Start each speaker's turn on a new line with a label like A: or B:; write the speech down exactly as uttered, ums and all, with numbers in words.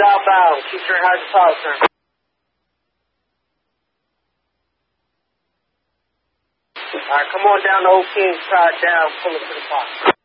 A: southbound. Keep your high power turn. All right, come on down to Old King's Side down, pull it to the box.